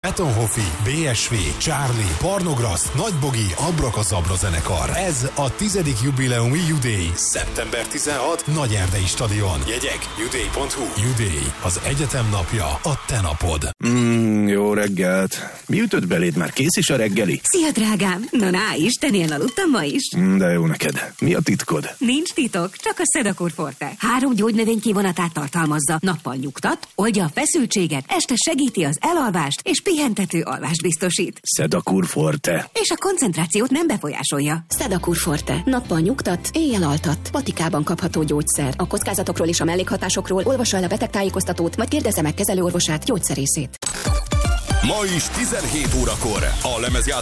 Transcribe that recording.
Betonhoffi, BSV, Charlie, Barnogrász, Nagybogi, Abrakazabra zenekar. Ez a 10. jubileumi Judei. Szeptember 16, Nagyerdei stadion. Jegyek judei.hu. Judei, az egyetem napja, a te napod. Jó reggelt. Mi ütött beléd? Már kész is a reggeli? Szia, drágám! Na,isten ilyen aludtam ma is. De jó neked. Mi a titkod? Nincs titok, csak a Sedakur Forte. 3 gyógynövény kivonatát tartalmazza. Nappal nyugtat, oldja a feszültséget, este segíti az elalvást, és pihentető alvást biztosít. Sedakur Forte. És a koncentrációt nem befolyásolja. Sedakur Forte. Nappal nyugtat, éjjel altat. Patikában kapható gyógyszer. A kockázatokról és a mellékhatásokról olvassa el a betegtájékoztatót, vagy kérdezze meg kezelőorvosát, gyógyszerészét. Ma is 17 órakor a lemezjátszó